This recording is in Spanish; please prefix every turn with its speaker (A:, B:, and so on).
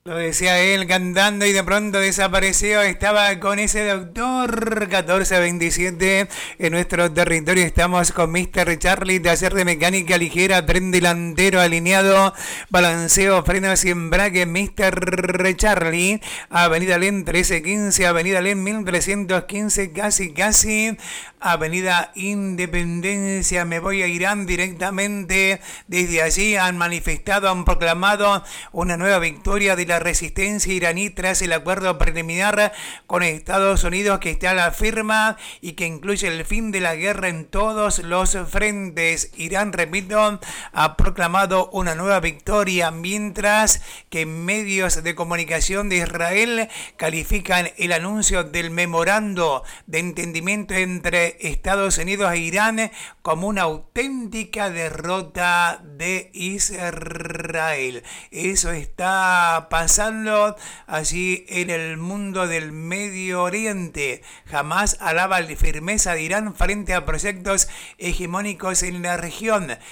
A: Lo decía él cantando y de pronto desapareció. Estaba con ese doctor 1427 en nuestro territorio. Estamos con Mr. Charlie, taller de mecánica ligera, tren delantero alineado, balanceo, frenos y embrague. Mr. Charlie, Avenida Len 1315, Avenida Len 1315, casi. Avenida Independencia. Me voy a Irán directamente. Desde allí han manifestado, han proclamado una nueva victoria de la resistencia iraní tras el acuerdo preliminar con Estados Unidos que está a la firma y que incluye el fin de la guerra en todos los frentes. Irán, repito, ha proclamado una nueva victoria, mientras que medios de comunicación de Israel califican el anuncio del memorando de entendimiento entre Estados Unidos e Irán como una auténtica derrota de Israel. Eso está pasando allí en el mundo del Medio Oriente. Jamás alaba la firmeza de Irán frente a proyectos hegemónicos en la región.